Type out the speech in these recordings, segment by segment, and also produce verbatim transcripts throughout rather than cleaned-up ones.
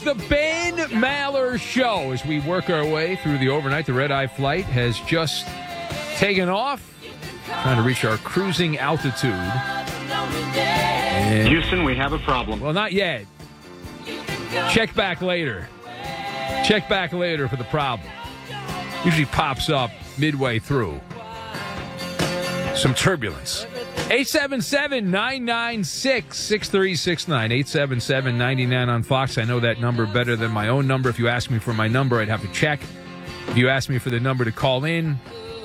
is the Ben Maller Show. As we work our way through the overnight, the red-eye flight has just taken off, trying to reach our cruising altitude. And, Houston, we have a problem. well, not yet. Check back later. Check back later for the problem. Usually pops up midway through. Some turbulence. eight seven seven, nine nine six, six three six nine. eight seven seven, nine nine on Fox. I know that number better than my own number. If you ask me for my number, I'd have to check. If you ask me for the number to call in,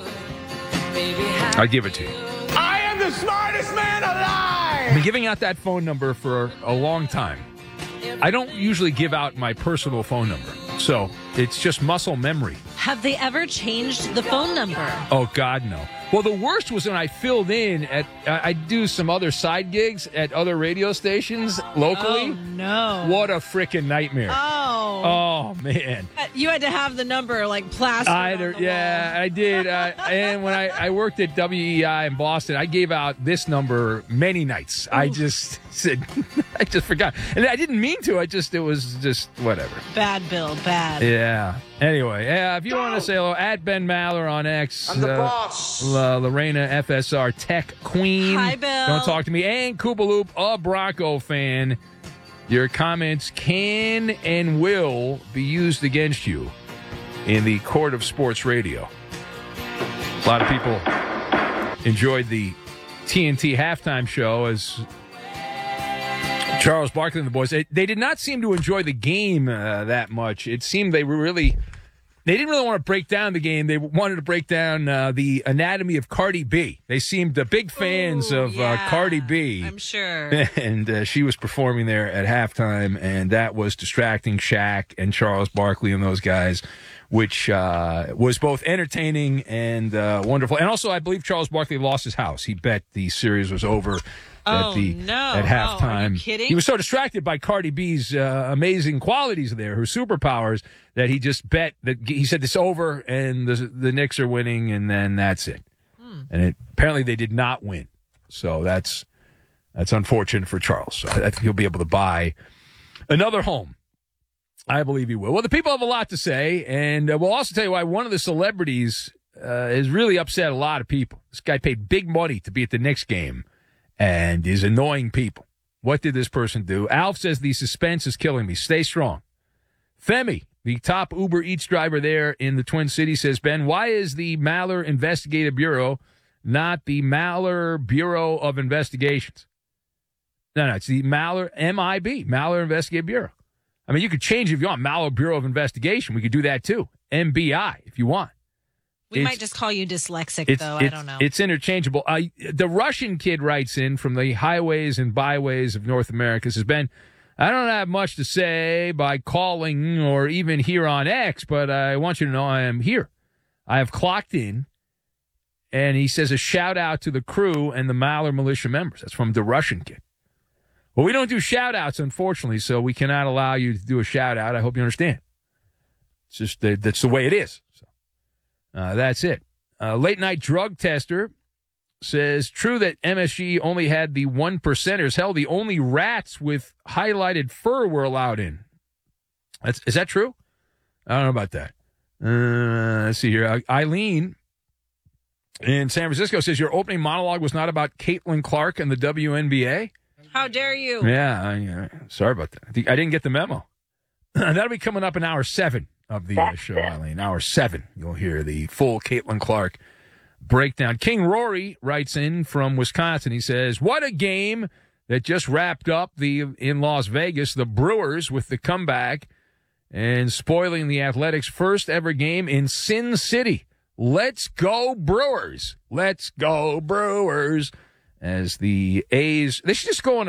I'd give it to you. I am the smartest man alive! I've been giving out that phone number for a long time. I don't usually give out my personal phone number, so it's just muscle memory. Have they ever changed the phone number? Oh, God, no. Well, the worst was when I filled in at, uh, I do some other side gigs at other radio stations locally. Oh, no. What a freaking nightmare. Oh. Oh, man. You had to have the number, like, plastered I, on the yeah, wall. I did. Uh, and when I, I worked at W E I in Boston, I gave out this number many nights. I just said, I just forgot. And I didn't mean to. I just, it was just whatever. Bad, Bill, bad. Yeah. Anyway, yeah, if you want to say hello, at Ben Maller on X. I'm the uh, boss. Uh, Lorena F S R Tech Queen. Hi, Bill. Don't talk to me. And Koopaloop, a Bronco fan. Your comments can and will be used against you in the court of sports radio. A lot of people enjoyed the T N T halftime show as Charles Barkley and the boys. They, they did not seem to enjoy the game uh, that much. It seemed they were really... They didn't really want to break down the game. They wanted to break down uh, the anatomy of Cardi B. They seemed uh, big fans Ooh, of yeah, uh, Cardi B. I'm sure. And uh, she was performing there at halftime, and that was distracting Shaq and Charles Barkley and those guys, which uh, was both entertaining and uh, wonderful. And also, I believe Charles Barkley lost his house. He bet the series was over. Oh, at the, no. At Oh, halftime. are you kidding? He was so distracted by Cardi B's uh, amazing qualities there, her superpowers, that he just bet that he said this over and the the Knicks are winning, and then that's it. Hmm. And it, apparently they did not win. So that's that's unfortunate for Charles. So I think he'll be able to buy another home. I believe he will. Well, the people have a lot to say, and uh, we'll also tell you why one of the celebrities uh, has really upset a lot of people. This guy paid big money to be at the Knicks game and is annoying people. What did this person do? Alf says the suspense is killing me. Stay strong. Femi, the top Uber Eats driver there in the Twin Cities, says, Ben, why is the Maller Investigative Bureau not the Maller Bureau of Investigations? No, no, it's the Maller, M I B, Maller Investigative Bureau. I mean, you could change it if you want. Maller Bureau of Investigation. We could do that, too. M B I, if you want. We It's- might just call you dyslexic, It's, though. it's, I don't know. It's interchangeable. Uh, the Russian kid writes in from the highways and byways of North America, says, Ben, I don't have much to say by calling or even here on X, but I want you to know I am here. I have clocked in, and he says a shout-out to the crew and the Maller militia members. That's from the Russian kid. Well, we don't do shout-outs, unfortunately, so we cannot allow you to do a shout-out. I hope you understand. It's just that, that's the way it is. Uh, that's it. Uh, late night drug tester says, true that M S G only had the one percenters. Hell, the only rats with highlighted fur were allowed in. That's, is that true? I don't know about that. Uh, let's see here. Eileen in San Francisco says, your opening monologue was not about Caitlin Clark and the W N B A? How dare you? Yeah, I, uh, sorry about that. I, think, I didn't get the memo. That'll be coming up in hour seven of the uh, show, Eileen. Hour seven, you'll hear the full Caitlin Clark breakdown. King Rory writes in from Wisconsin. He says, what a game that just wrapped up the in Las Vegas, the Brewers with the comeback and spoiling the Athletics' first ever game in Sin City. Let's go Brewers. Let's go Brewers. As the A's, they should just go on